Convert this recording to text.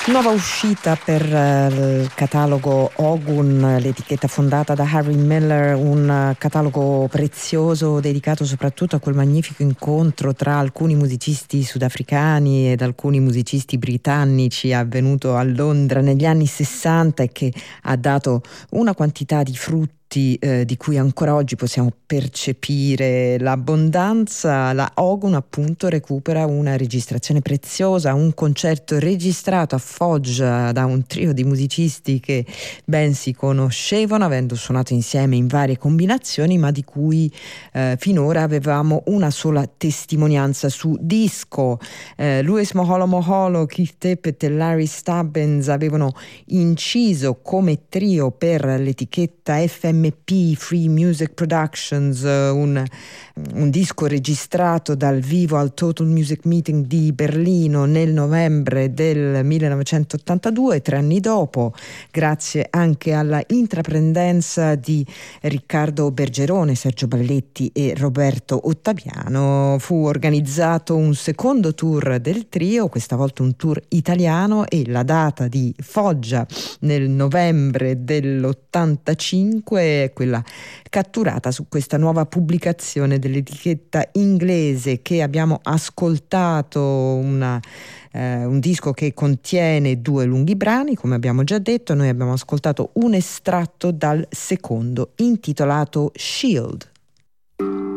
Nuova uscita per il catalogo Ogun, l'etichetta fondata da Harry Miller, un catalogo prezioso dedicato soprattutto a quel magnifico incontro tra alcuni musicisti sudafricani ed alcuni musicisti britannici avvenuto a Londra negli anni 60 e che ha dato una quantità di frutti di cui ancora oggi possiamo percepire l'abbondanza. La Ogun appunto recupera una registrazione preziosa, un concerto registrato a Foggia da un trio di musicisti che ben si conoscevano, avendo suonato insieme in varie combinazioni, ma di cui finora avevamo una sola testimonianza su disco. Louis Moholo Moholo, Keith Tippett e Larry Stubbins avevano inciso come trio per l'etichetta FMP Free Music Productions, un disco registrato dal vivo al Total Music Meeting di Berlino nel novembre del 1982. 3 anni dopo, grazie anche alla intraprendenza di Riccardo Bergerone, Sergio Balletti e Roberto Ottaviano, fu organizzato un secondo tour del trio, questa volta un tour italiano, e la data di Foggia nel novembre dell'85 è quella catturata su questa nuova pubblicazione dell'etichetta inglese che abbiamo ascoltato, un disco che contiene 2 lunghi brani, come abbiamo già detto. Noi abbiamo ascoltato un estratto dal secondo, intitolato Shield.